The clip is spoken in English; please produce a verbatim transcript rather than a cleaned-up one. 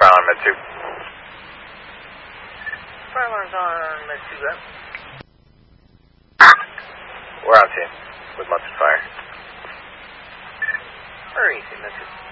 alarm at two. Fire alarm's on, let's do that. We're on scene with Munson Fire. Hurry, Munson.